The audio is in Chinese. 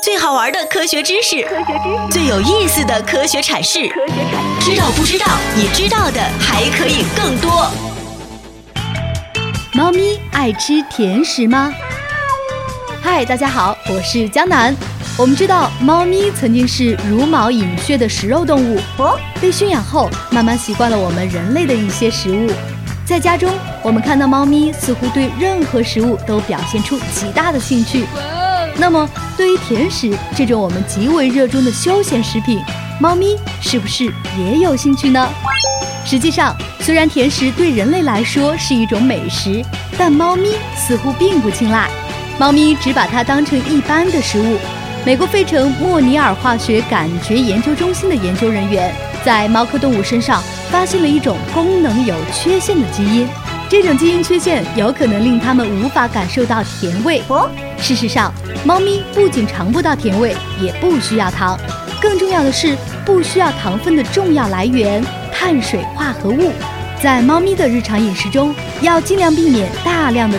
最好玩的科学知识，最有意思的科学阐释，知道不知道？你知道的还可以更多。 猫咪爱吃甜食吗？嗨，大家好，我是江南。我们知道，猫咪曾经是茹毛饮血的食肉动物，被驯养后，慢慢习惯了我们人类的一些食物。在家中，我们看到猫咪似乎对任何食物都表现出极大的兴趣。那么，对于甜食这种我们极为热衷的休闲食品，猫咪是不是也有兴趣呢？实际上，虽然甜食对人类来说是一种美食，但猫咪似乎并不青睐。猫咪只把它当成一般的食物。美国费城莫尼尔化学感觉研究中心的研究人员在猫科动物身上发现了一种功能有缺陷的基因，这种基因缺陷有可能令它们无法感受到甜味。事实上，猫咪不仅尝不到甜味，也不需要糖，更重要的是不需要糖分的重要来源碳水化合物。在猫咪的日常饮食中，要尽量避免大量的